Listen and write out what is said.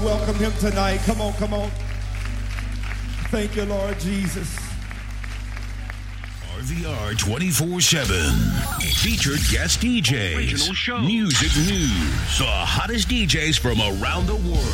Welcome him tonight. Come on, come on. Thank you, Lord Jesus. RVR 24/7. Featured guest DJs. Original show. Music news. The hottest DJs from around the world.